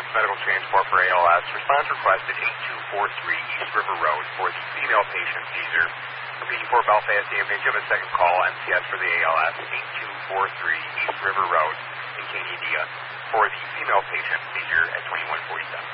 medical transport for ALS. Response requested 8243 East River Road for the female patient seizure. Repeating for Belfast Damage of a second call, MCS for the ALS, 8243 East River Road in Candia for the female patient seizure at 2147.